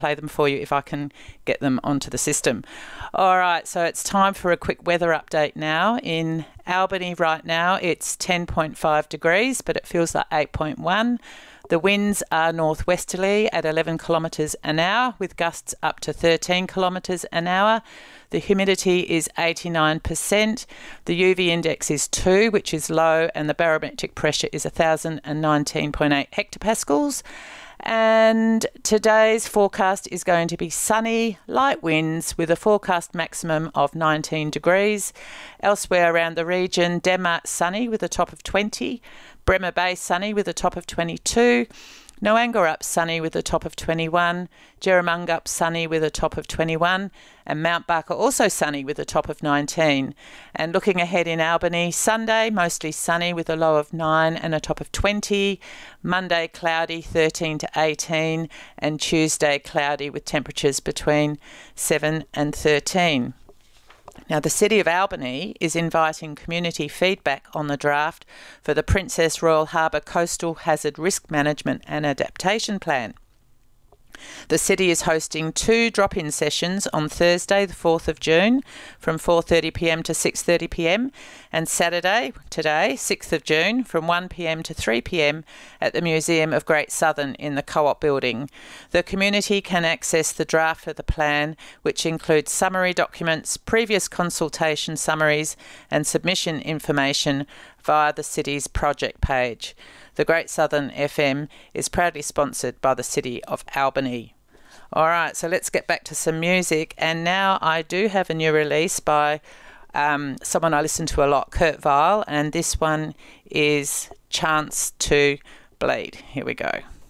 play them for you if I can get them onto the system. All right, so it's time for a quick weather update now. In Albany right now, it's 10.5 degrees, but it feels like 8.1. The winds are northwesterly at 11 kilometres an hour with gusts up to 13 kilometres an hour. The humidity is 89%. The UV index is 2, which is low, and the barometric pressure is 1,019.8 hectopascals. And today's forecast is going to be sunny, light winds with a forecast maximum of 19 degrees. Elsewhere around the region, Denmark sunny with a top of 20, Bremer Bay sunny with a top of 22, Noangarup sunny with a top of 21, Jerramungup sunny with a top of 21, and Mount Barker also sunny with a top of 19. And looking ahead in Albany, Sunday mostly sunny with a low of 9 and a top of 20, Monday cloudy 13 to 18, and Tuesday cloudy with temperatures between 7 and 13. Now, the City of Albany is inviting community feedback on the draft for the Princess Royal Harbour Coastal Hazard Risk Management and Adaptation Plan. The City is hosting 2 drop-in sessions on Thursday the 4th of June from 4:30pm to 6:30pm and Saturday, today, 6th of June from 1pm to 3pm at the Museum of Great Southern in the Co-op building. The community can access the draft of the plan, which includes summary documents, previous consultation summaries and submission information via the City's project page. The Great Southern FM is proudly sponsored by the City of Albany. All right, so let's get back to some music. And now I do have a new release by someone I listen to a lot, Kurt Vile, and this one is Chance to Bleed. Here we go.